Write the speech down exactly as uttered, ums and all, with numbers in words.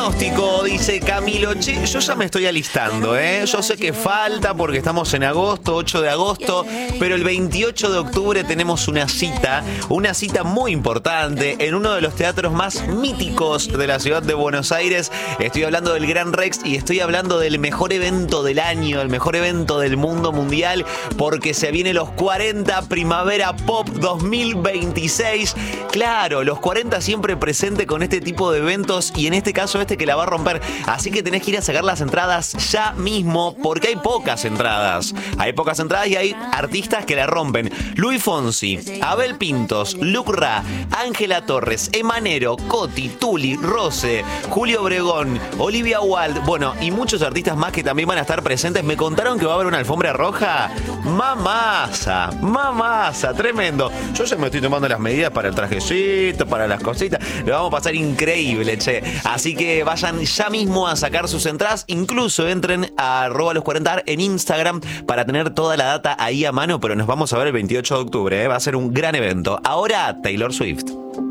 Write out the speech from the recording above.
Pronóstico, dice Camilo. Che, yo ya me estoy alistando, ¿eh? Yo sé que falta porque estamos en agosto, ocho de agosto, pero el veintiocho de octubre tenemos una cita, una cita muy importante en uno de los teatros más míticos de la ciudad de Buenos Aires. Estoy hablando del Gran Rex y estoy hablando del mejor evento del año, el mejor evento del mundo mundial, porque se vienen los cuarenta Primavera Pop dos mil veintiséis. Claro, los cuarenta siempre presente con este tipo de eventos y en este caso este que la va a romper. Así que tenés que ir a sacar las entradas ya mismo porque hay pocas entradas. Hay pocas entradas y hay artistas que la rompen. Luis Fonsi, Abel Pintos, Luc Ra, Ángela Torres, Emanero, Coti, Tuli, Rose, Julio Obregón, Olivia Wilde, bueno, y muchos artistas más que también van a estar presentes. Me contaron que va a haber una alfombra roja. Mamasa, mamasa, tremendo. Yo ya me estoy tomando las medidas para el trajecito, para las cositas. Lo vamos a pasar increíble, che. Así que vayan ya mismo a sacar sus entradas. Incluso entren a arroba los cuarenta en Instagram para tener toda la data ahí a mano. Pero nos vamos a ver el veintiocho de octubre, ¿eh? Va a ser un gran evento. Ahora, Taylor Swift.